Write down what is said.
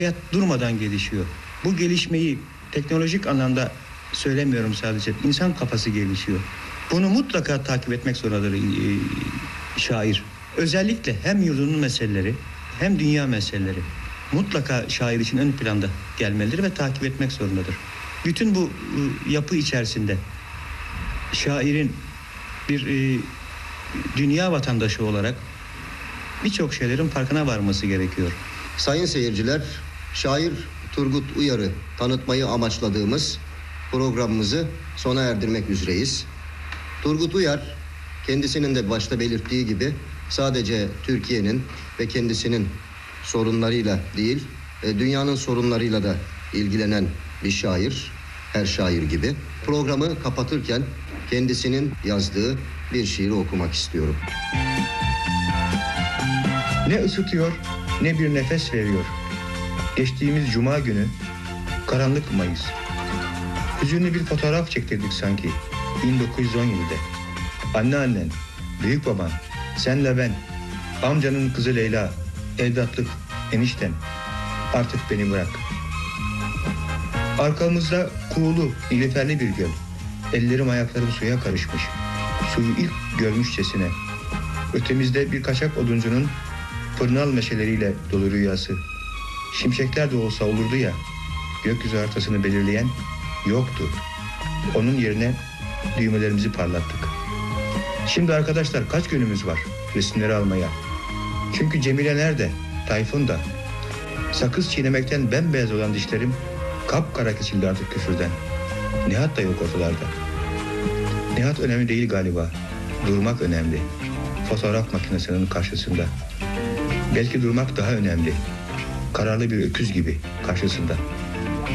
Hayat durmadan gelişiyor. Bu gelişmeyi teknolojik anlamda söylemiyorum sadece. İnsan kafası gelişiyor. Bunu mutlaka takip etmek zorundadır şair. Özellikle hem yurdunun meseleleri hem dünya meseleleri mutlaka şair için ön planda gelmelidir ve takip etmek zorundadır. Bütün bu yapı içerisinde şairin bir dünya vatandaşı olarak birçok şeylerin farkına varması gerekiyor. Sayın seyirciler, şair Turgut Uyar'ı tanıtmayı amaçladığımız programımızı sona erdirmek üzereyiz. Turgut Uyar, kendisinin de başta belirttiği gibi sadece Türkiye'nin ve kendisinin sorunlarıyla değil, dünyanın sorunlarıyla da ilgilenen bir şair, her şair gibi. Programı kapatırken kendisinin yazdığı bir şiiri okumak istiyorum. Ne ısıtıyor ne bir nefes veriyor. Geçtiğimiz cuma günü karanlık Mayıs. Hüzünlü bir fotoğraf çektirdik sanki 1917'de. Anneannen, büyük baban, senle ben, amcanın kızı Leyla, evlatlık, enişten. Artık beni bırak. Arkamızda kuğulu, nilüferli bir göl. Ellerim ayaklarım suya karışmış. Suyu ilk görmüşçesine. Ötemizde bir kaçak oduncunun fırnal meşeleriyle dolu rüyası. Şimşekler de olsa olurdu ya, gökyüzü haritasını belirleyen yoktu. Onun yerine düğmelerimizi parlattık. Şimdi arkadaşlar kaç günümüz var resimleri almaya? Çünkü Cemile nerede? Tayfun da. Sakız çiğnemekten bembeyaz olan dişlerim kapkara kesildi artık küfürden. Nihat da yok ortalarda. Nihat önemli değil galiba. Durmak önemli. Fotoğraf makinesinin karşısında. Belki durmak daha önemli. Kararlı bir öküz gibi karşısında.